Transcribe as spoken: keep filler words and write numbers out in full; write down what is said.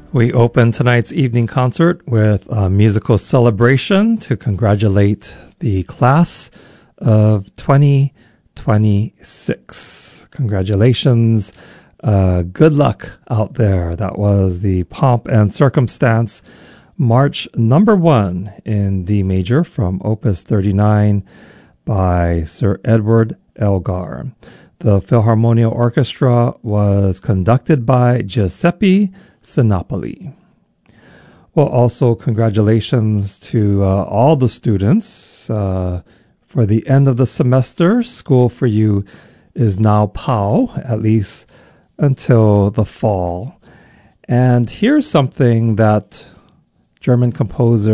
We open tonight's evening concert with a musical celebration to congratulate the class of twenty twenty-six. Congratulations. Uh, good luck out there. That was the Pomp and Circumstance, March number one in D major from Opus thirty-nine by Sir Edward Elgar. The Philharmonia Orchestra was conducted by Giuseppe Sinopoli. Well, also congratulations to uh, all the students uh, for the end of the semester. School for you is now P O W, at least until the fall. And here's something that German composer